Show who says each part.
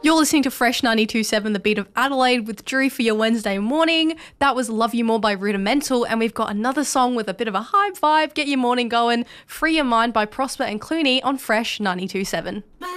Speaker 1: You're listening to Fresh 92.7, the beat of Adelaide with Drew for your Wednesday morning. That was Love You More by Rudimental, and we've got another song with a bit of a hype vibe. Get your morning going. Free Your Mind by Prosper and Clooney on Fresh 92.7.